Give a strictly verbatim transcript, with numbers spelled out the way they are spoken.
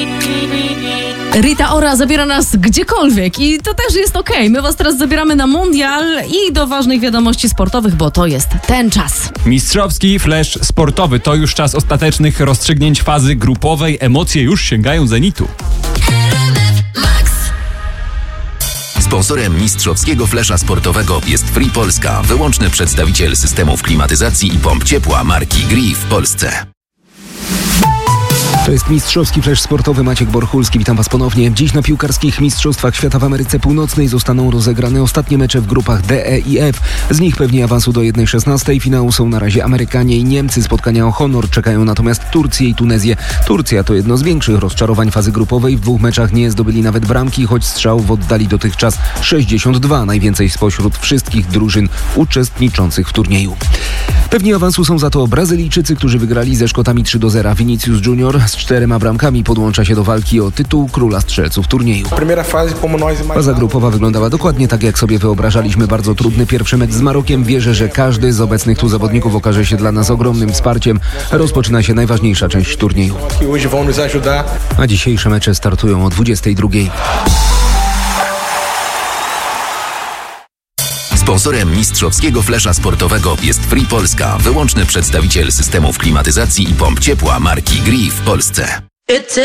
Rita Ora zabiera nas gdziekolwiek i to też jest okej. Okay. My was teraz zabieramy na mundial i do ważnych wiadomości sportowych, bo to jest ten czas. Mistrzowski flash sportowy. To już czas ostatecznych rozstrzygnięć fazy grupowej. Emocje już sięgają zenitu. Sponsorem mistrzowskiego flesza sportowego jest Free Polska, wyłączny przedstawiciel systemów klimatyzacji i pomp ciepła marki Gree w Polsce. To jest mistrzowski flash sportowy. Maciek Borchulski, witam was ponownie. Dziś na piłkarskich mistrzostwach świata w Ameryce Północnej zostaną rozegrane ostatnie mecze w grupach D, E i F. Z nich pewnie awansu do jednej szesnastej finału są na razie Amerykanie i Niemcy. Spotkania o honor czekają natomiast Turcję i Tunezję. Turcja to jedno z większych rozczarowań fazy grupowej. W dwóch meczach nie zdobyli nawet bramki, choć strzałów oddali dotychczas sześćdziesiąt dwa. Najwięcej spośród wszystkich drużyn uczestniczących w turnieju. Pewni awansu są za to Brazylijczycy, którzy wygrali ze Szkotami trzy do zera. Vinicius Junior z czterema bramkami podłącza się do walki o tytuł króla strzelców turnieju. Faza grupowa wyglądała dokładnie tak, jak sobie wyobrażaliśmy. Bardzo trudny pierwszy mecz z Marokiem. Wierzę, że każdy z obecnych tu zawodników okaże się dla nas ogromnym wsparciem. Rozpoczyna się najważniejsza część turnieju. A dzisiejsze mecze startują o dwudziestej drugiej. Sponsorem mistrzowskiego flesza sportowego jest Free Polska, wyłączny przedstawiciel systemów klimatyzacji i pomp ciepła marki Gree w Polsce.